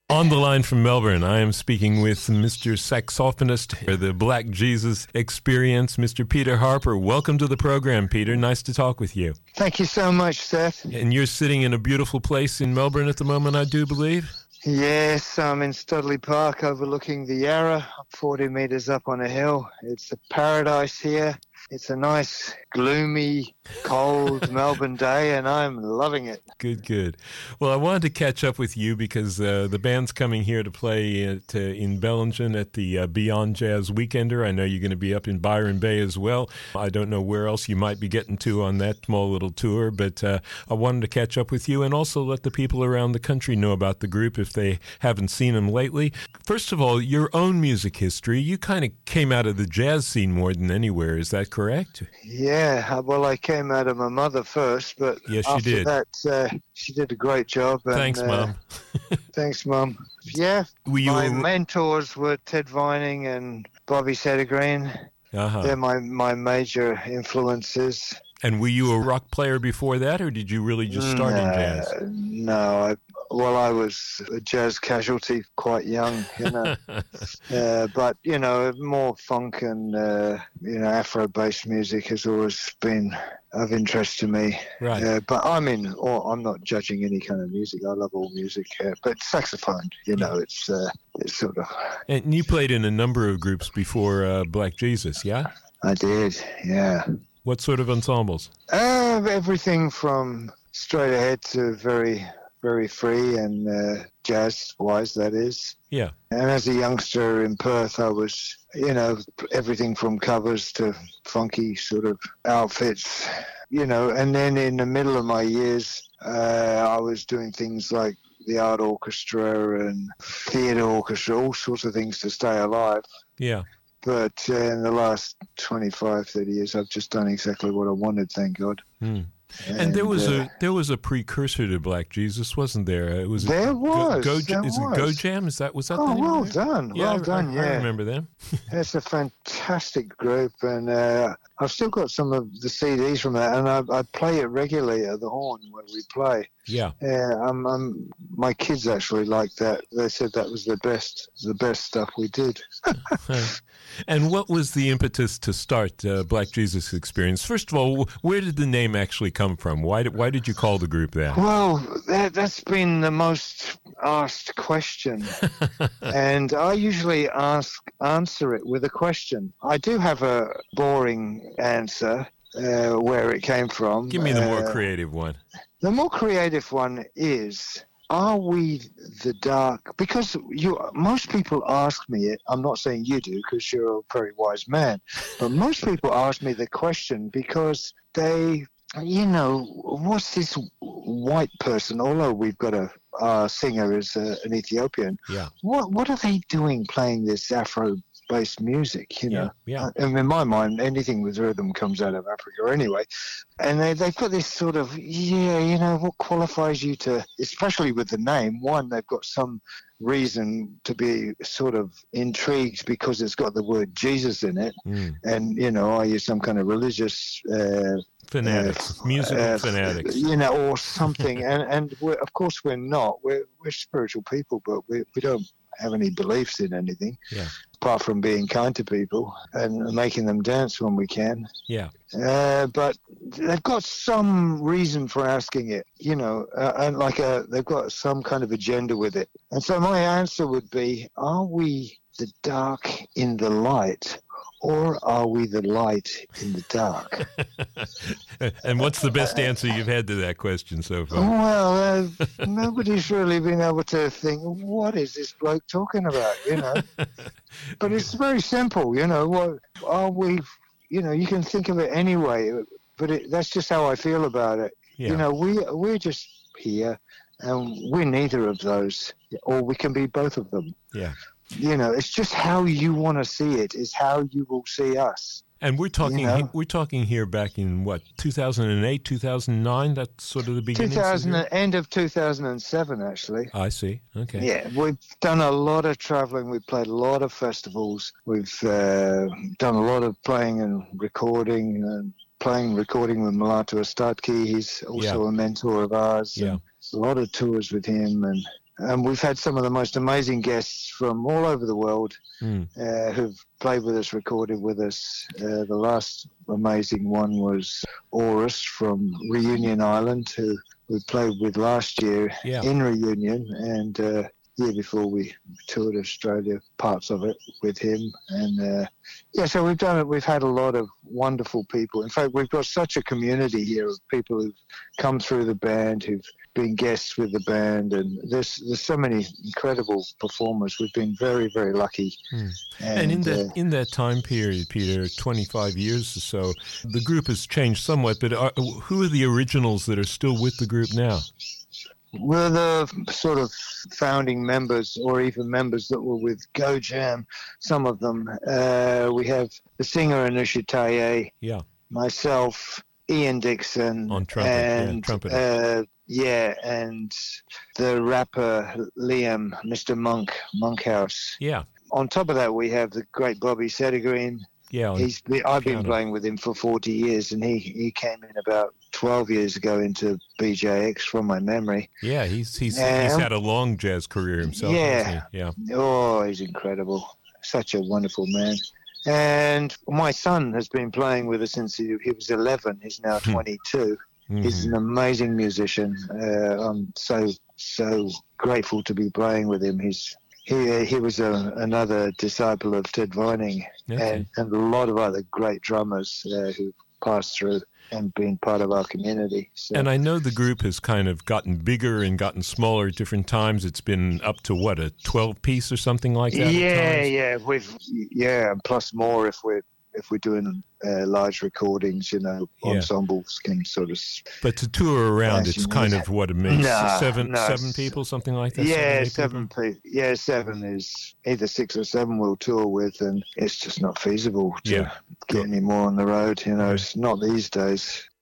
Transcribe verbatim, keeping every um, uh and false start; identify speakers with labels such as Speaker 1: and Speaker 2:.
Speaker 1: On the line from Melbourne, I am speaking with Mister Saxophonist for the Black Jesus Experience, Mister Peter Harper. Welcome to the program, Peter. Nice to talk with you.
Speaker 2: Thank you so much, Seth.
Speaker 1: And you're sitting in a beautiful place in Melbourne at the moment, I do believe?
Speaker 2: Yes, I'm in Studley Park overlooking the Yarra. I'm forty metres up on a hill. It's a paradise here. It's a nice, gloomy, cold Melbourne day, and I'm loving it.
Speaker 1: Good, good. Well, I wanted to catch up with you because uh, the band's coming here to play at, uh, in Bellingen at the uh, Beyond Jazz Weekender. I know you're going to be up in Byron Bay as well. I don't know where else you might be getting to on that small little tour, but uh, I wanted to catch up with you and also let the people around the country know about the group if they haven't seen them lately. First of all, your own music history. You kind of came out of the jazz scene more than anywhere. Is that correct?
Speaker 2: Yeah, well, I came out of my mother first, but
Speaker 1: yes, you
Speaker 2: after
Speaker 1: did.
Speaker 2: that, uh, she did a great job. And,
Speaker 1: Thanks,
Speaker 2: uh,
Speaker 1: Mom.
Speaker 2: Thanks, Mum. Yeah,
Speaker 1: were you
Speaker 2: my
Speaker 1: a...
Speaker 2: mentors were Ted Vining and Bobby Settergreen.
Speaker 1: Uh-huh.
Speaker 2: They're my, my major influences.
Speaker 1: And were you a rock player before that, or did you really just start
Speaker 2: no,
Speaker 1: in jazz?
Speaker 2: No, I, well, I was a jazz casualty quite young, you know. uh, but, you know, more funk and, uh, you know, Afro-based music has always been of interest to me.
Speaker 1: Right.
Speaker 2: Uh, but I mean, or, I'm not judging any kind of music. I love all music. Uh, but saxophone, you know, it's, uh, it's sort of...
Speaker 1: And you played in a number of groups before uh, Black Jesus, yeah?
Speaker 2: I did, yeah.
Speaker 1: What sort of ensembles?
Speaker 2: Uh, everything from straight ahead to very, very free and uh, jazz-wise, that is.
Speaker 1: Yeah.
Speaker 2: And as a youngster in Perth, I was, you know, everything from covers to funky sort of outfits, you know. And then in the middle of my years, uh, I was doing things like the art orchestra and theatre orchestra, all sorts of things to stay alive.
Speaker 1: Yeah.
Speaker 2: But uh, in the last twenty-five, thirty years, I've just done exactly what I wanted, thank God.
Speaker 1: Mm. And,
Speaker 2: and
Speaker 1: there was
Speaker 2: uh,
Speaker 1: a there was a precursor to Black Jesus, wasn't there? It was
Speaker 2: there
Speaker 1: a,
Speaker 2: was.
Speaker 1: Go, go,
Speaker 2: there
Speaker 1: is
Speaker 2: was.
Speaker 1: it Go Jam? Is that was that?
Speaker 2: Oh,
Speaker 1: the name
Speaker 2: well
Speaker 1: of it?
Speaker 2: done,
Speaker 1: Yeah,
Speaker 2: well
Speaker 1: I,
Speaker 2: done.
Speaker 1: I,
Speaker 2: Yeah,
Speaker 1: I remember them.
Speaker 2: It's a fantastic group, and uh, I've still got some of the C Ds from that, and I, I play it regularly at the Horn where we play.
Speaker 1: Yeah.
Speaker 2: Yeah, I'm, I'm, my kids actually liked that. They said that was the best, the best stuff we did.
Speaker 1: And what was the impetus to start uh, Black Jesus Experience? First of all, where did the name actually come from? Why did why did you call the group that?
Speaker 2: Well, that, that's been the most asked question, and I usually ask answer it with a question. I do have a boring answer uh, where it came from.
Speaker 1: Give me the more
Speaker 2: uh,
Speaker 1: creative one.
Speaker 2: The more creative one is, are we the dark? Because you, most people ask me it. I'm not saying you do, because you're a very wise man. But most people ask me the question because they, you know, what's this white person? Although we've got a our singer is uh, an Ethiopian.
Speaker 1: Yeah.
Speaker 2: What what are they doing playing this Afro based music, you know?
Speaker 1: Yeah, yeah.
Speaker 2: And in my mind, anything with rhythm comes out of Africa anyway. And they, they've got this sort of, yeah, you know, what qualifies you to, especially with the name, one, they've got some reason to be sort of intrigued because it's got the word Jesus in it. Mm. And, you know, are you some kind of religious... Uh,
Speaker 1: fanatics, uh, musical uh, fanatics.
Speaker 2: You know, or something. and and we're, of course we're not. We're, we're spiritual people, but we, we don't have any beliefs in anything.
Speaker 1: Yeah.
Speaker 2: Apart from being kind to people and making them dance when we can.
Speaker 1: Yeah.
Speaker 2: Uh, but they've got some reason for asking it, you know, uh, and like a, they've got some kind of agenda with it. And so my answer would be, are we the dark in the light, or are we the light in the dark?
Speaker 1: And what's the best answer you've had to that question so far?
Speaker 2: Well, uh, nobody's really been able to think, what is this bloke talking about, you know? But it's very simple, you know. What are we, you know, you can think of it anyway, but it, that's just how I feel about it. Yeah. You know, we, we're just here, and we're neither of those, or we can be both of them.
Speaker 1: Yeah.
Speaker 2: You know, it's just how you want to see it is how you will see us.
Speaker 1: And we're talking,
Speaker 2: you know?
Speaker 1: we're talking here back in what, two thousand eight, two thousand nine. That's sort of the beginning.
Speaker 2: two thousand, end of two thousand seven, actually.
Speaker 1: I see. Okay.
Speaker 2: Yeah, we've done a lot of traveling. We've played a lot of festivals. We've uh, done a lot of playing and recording and playing, recording with Mulatu Astatke. He's also yeah. a mentor of ours.
Speaker 1: Yeah.
Speaker 2: A lot of tours with him, and and we've had some of the most amazing guests from all over the world
Speaker 1: Mm.
Speaker 2: uh, who've played with us, recorded with us. Uh, the last amazing one was Aurus from Reunion Island, who we played with last year
Speaker 1: Yeah.
Speaker 2: in Reunion, and uh, year before we toured Australia, parts of it with him. And uh, yeah, so we've done it. We've had a lot of wonderful people. In fact, we've got such a community here of people who've come through the band, who've been guests with the band, and there's there's so many incredible performers. We've been very, very lucky.
Speaker 1: Mm.
Speaker 2: And,
Speaker 1: And in that
Speaker 2: uh,
Speaker 1: in that time period, Peter, twenty-five years or so, the group has changed somewhat. But are, who are the originals that are still with the group now?
Speaker 2: we're the sort of founding members, or even members that were with Go Jam, some of them. Uh, we have the singer Anusha Taye,
Speaker 1: Yeah,
Speaker 2: myself, Ian Dixon,
Speaker 1: on trumpet,
Speaker 2: and
Speaker 1: yeah, trumpeter.
Speaker 2: uh, yeah, and the rapper Liam, Mister Monk, Monkhouse.
Speaker 1: Yeah,
Speaker 2: On top of that, we have the great Bobby Settergreen.
Speaker 1: yeah. on
Speaker 2: He's been, I've been
Speaker 1: piano.
Speaker 2: playing with him for forty years, and he, he came in about twelve years ago into B J X from my memory.
Speaker 1: Yeah, he's he's
Speaker 2: Um,
Speaker 1: he's had a long jazz career himself.
Speaker 2: yeah.
Speaker 1: hasn't he? Yeah.
Speaker 2: Oh, he's incredible. Such a wonderful man. And my son has been playing with us since he, he was eleven. He's now twenty-two. He's
Speaker 1: Mhm.
Speaker 2: an amazing musician. Uh, I'm so, so grateful to be playing with him. He's He, he was a, another disciple of Ted Vining,
Speaker 1: Okay.
Speaker 2: and, and a lot of other great drummers uh, who passed through and been part of our community. So.
Speaker 1: And I know the group has kind of gotten bigger and gotten smaller at different times. It's been up to what, a twelve piece or something like that?
Speaker 2: Yeah,
Speaker 1: at times?
Speaker 2: yeah, we've yeah, and plus more if we're if we're doing uh, large recordings, you know,
Speaker 1: Yeah.
Speaker 2: ensembles can sort of.
Speaker 1: But to tour around, it's
Speaker 2: Fashion,
Speaker 1: kind
Speaker 2: yeah.
Speaker 1: of what it makes
Speaker 2: No,
Speaker 1: seven
Speaker 2: no,
Speaker 1: seven
Speaker 2: s-
Speaker 1: people, something like that.
Speaker 2: Yeah,
Speaker 1: eight
Speaker 2: seven
Speaker 1: people?
Speaker 2: people. Yeah, seven is either six or seven we'll tour with, and it's just not feasible to
Speaker 1: Yeah.
Speaker 2: get
Speaker 1: Go-
Speaker 2: any more on the road. You know,
Speaker 1: Yeah.
Speaker 2: it's not these days.